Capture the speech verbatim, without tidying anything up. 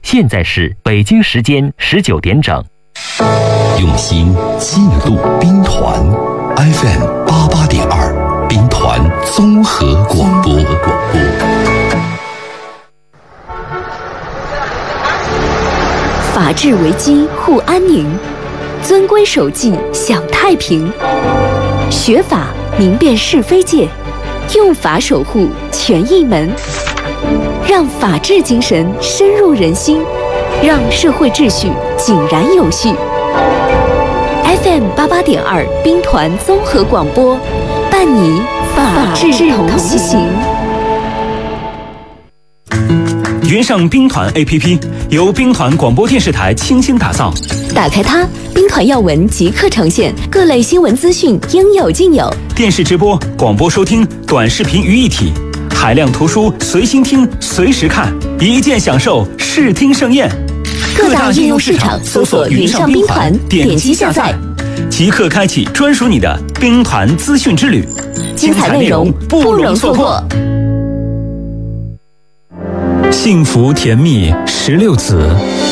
现在是北京时间十九点整。 用心记录兵团 F M 八八点二，兵团综合广播。 法治为基护安宁，遵规守纪享太平。学法明辨是非界，用法守护权益门，让法治精神深入人心，让社会秩序井然有序。F M 八八点二兵团综合广播，伴你法治同行。 云上兵团 A P P 由兵团广播电视台倾心打造， 打开它，兵团要闻即刻呈现，各类新闻资讯应有尽有。 电视直播、广播收听、短视频于一体，海量图书随心听、随时看，一键享受视听盛宴。 各大应用市场搜索“云上兵团”，点击下载， 即刻开启专属你的兵团资讯之旅， 精彩内容不容错过。 幸福甜蜜十六子。